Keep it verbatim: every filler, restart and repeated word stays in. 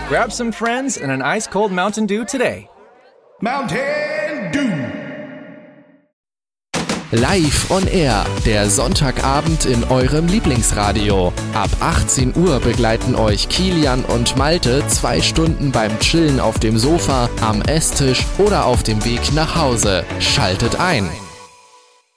Grab some friends and an ice-cold Mountain Dew today. Mountain Dew. Live on Air, der Sonntagabend in eurem Lieblingsradio. Ab achtzehn Uhr begleiten euch Kilian und Malte zwei Stunden beim Chillen auf dem Sofa, am Esstisch oder auf dem Weg nach Hause. Schaltet ein!